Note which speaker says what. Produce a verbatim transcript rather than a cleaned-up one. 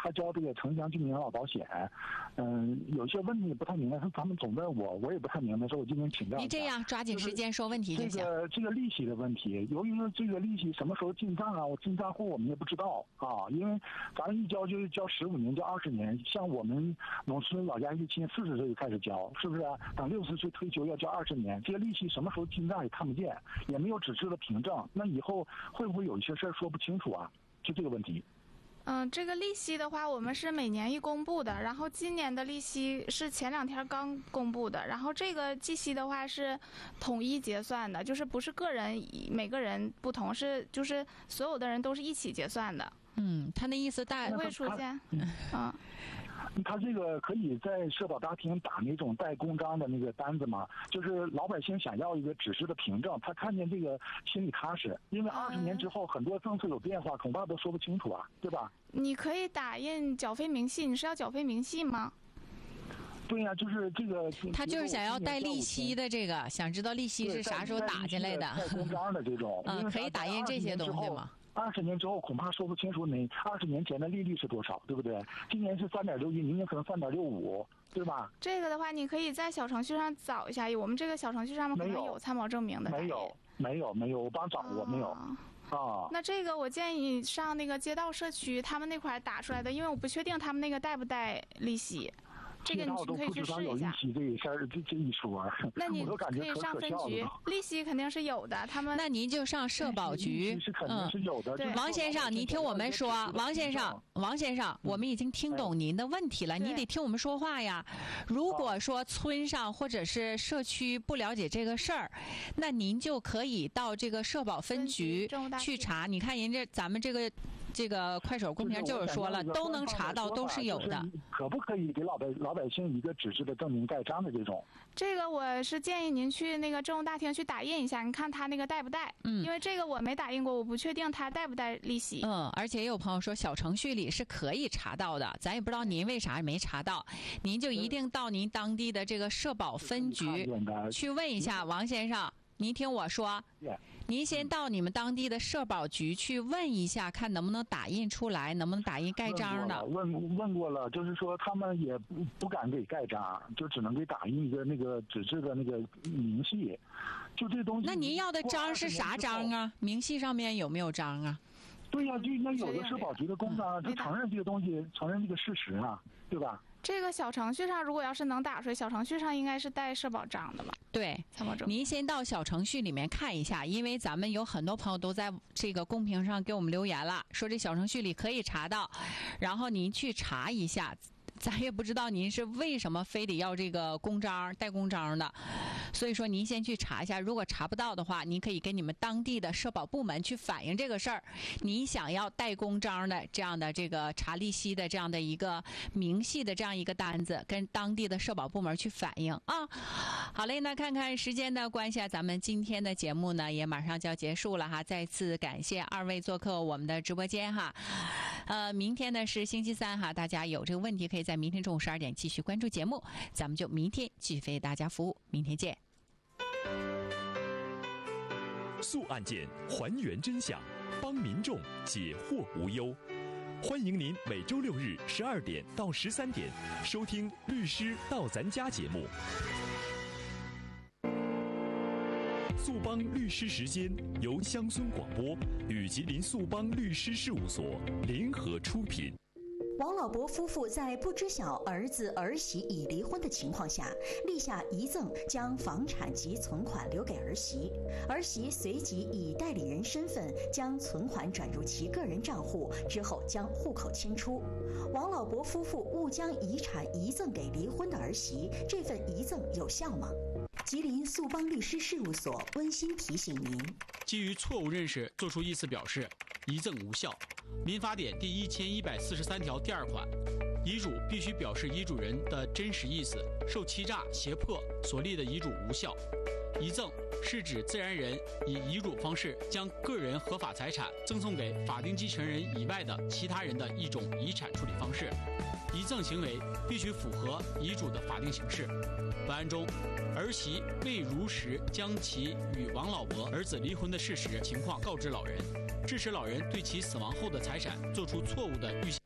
Speaker 1: 他交这个城乡居民养老保险，嗯，有些问题不太明白，他们总问我，我也不太明白，所以我今天请教一下。
Speaker 2: 你这样抓紧时间说问题就行。
Speaker 1: 这个这个利息的问题，由于这个利息什么时候进账啊，我进账户我们也不知道啊，因为咱们一交就是交十五年，交二十年，像我们农村老家一亲四十岁就开始交，是不是啊？等六十岁退休要交二十年，这个利息什么时候进账也看不见，也没有纸质的凭证，那以后会不会有一些事儿说不清楚啊？就这个问题。
Speaker 3: 嗯，这个利息的话，我们是每年一公布的，然后今年的利息是前两天刚公布的，然后这个计息的话是统一结算的，就是不是个人每个人不同，是就是所有的人都是一起结算的。
Speaker 2: 嗯，他那意思大
Speaker 3: 不会出现，嗯。
Speaker 1: 他这个可以在社保大厅打那种带公章的那个单子吗？就是老百姓想要一个纸质的凭证，他看见这个心里踏实。因为二十年之后很多政策有变化，恐怕都说不清楚啊，对吧？
Speaker 3: 你可以打印缴费明细，你是要缴费明细吗？
Speaker 1: 对呀、啊，就是这个。
Speaker 2: 他就是想要带利息的这个，想知道利息是啥时候打进来的。
Speaker 1: 带公章的这种，
Speaker 2: 嗯，可以打印这些东西吗？
Speaker 1: 二十年之后恐怕说不清楚你二十年前的利率是多少，对不对？今年是三点六一，明年可能三点六五，对吧？
Speaker 3: 这个的话，你可以在小程序上找一下，我们这个小程序上面可能有参保证明的。
Speaker 1: 没有，没有，没有，我帮找过，没有。啊，
Speaker 3: 那这个我建议你上那个街道社区，他们那块打出来的，因为我不确定他们那个带不带利息。这个你可以去试一下。
Speaker 1: 这一事儿，这这一说，
Speaker 3: 那你可以上分局，利息肯定是有的。他们
Speaker 2: 那您就上社保局，
Speaker 1: 是肯定是有的。
Speaker 2: 嗯，王先生，您听我们说，王先生，王先生，我们已经听懂您的问题了，你得听我们说话呀。如果说村上或者是社区不了解这个事儿，那您就可以到这个社保分局去查。你看人家咱们这个这个快手公屏就是说了，都能查到，都是有的。
Speaker 1: 可不可以给老百老百姓一个纸质的证明盖章的这种？
Speaker 3: 这个我是建议您去那个政务大厅去打印一下，你看他那个带不带？嗯，因为这个我没打印过，我不确定他带不带利息。
Speaker 2: 嗯，而且也有朋友说小程序里是可以查到的，咱也不知道您为啥没查到，您就一定到您当地的这个社保分局去问一下。王先生，您听我说，您先到你们当地的社保局去问一下，看能不能打印出来，能不能打印盖章的。
Speaker 1: 问问过了，就是说他们也不不敢给盖章，就只能给打印一个那个纸质的那个明细。就这东西。
Speaker 2: 那您要的章是啥章啊？明细上面有没有章啊？
Speaker 1: 对呀、啊，就那有的社保局的公章，就承认这个东西，承认这个事实啊，对吧？
Speaker 3: 这个小程序上如果要是能打出来，小程序上应该是带社保章的吧？
Speaker 2: 对，
Speaker 3: 参保证。
Speaker 2: 您先到小程序里面看一下，因为咱们有很多朋友都在这个公屏上给我们留言了，说这小程序里可以查到，然后您去查一下。咱也不知道您是为什么非得要这个公章带公章的，所以说您先去查一下，如果查不到的话，您可以跟你们当地的社保部门去反映这个事儿，您想要带公章的这样的这个查利息的这样的一个明细的这样一个单子，跟当地的社保部门去反映啊。好嘞，那看看时间的关系啊，咱们今天的节目呢也马上就要结束了哈，再次感谢二位做客我们的直播间哈。呃，明天呢是星期三哈，大家有这个问题可以在明天中午十二点继续关注节目，咱们就明天继续为大家服务，明天见。
Speaker 4: 诉案件，还原真相，帮民众解惑无忧。欢迎您每周六日十二点到十三点收听《律师到咱家》节目。速帮律师时间由乡村广播与吉林速帮律师事务所联合出品。
Speaker 5: 王老伯夫妇在不知晓儿子儿媳已离婚的情况下，立下遗赠，将房产及存款留给儿媳。儿媳随即以代理人身份将存款转入其个人账户，之后将户口迁出。王老伯夫妇误将遗产遗赠给离婚的儿媳，这份遗赠有效吗？吉林速帮律师事务所温馨提醒您：
Speaker 6: 基于错误认识作出意思表示，遗赠无效。民法典第一千一百四十三条第二款，遗嘱必须表示遗嘱人的真实意思，受欺诈、胁迫所立的遗嘱无效。遗赠是指自然人以遗嘱方式将个人合法财产赠送给法定继承人以外的其他人的一种遗产处理方式。遗赠行为必须符合遗嘱的法定形式。本案中，儿媳未如实将其与王老伯儿子离婚的事实情况告知老人，致使老人对其死亡后的财产做出错误的预想。